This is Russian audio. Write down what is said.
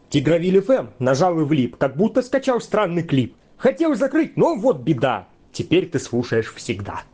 Тигровиль ФМ нажал и влип, как будто скачал странный клип. Хотел закрыть, но вот беда. Теперь ты слушаешь всегда.